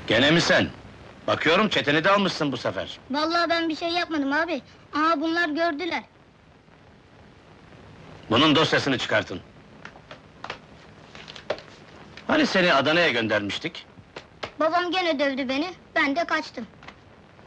Gene mi sen? Bakıyorum çeteni de almışsın bu sefer. Vallahi ben bir şey yapmadım abi. Aha bunlar gördüler. Bunun dosyasını çıkartın. Hani seni Adana'ya göndermiştik? Babam gene dövdü beni, ben de kaçtım.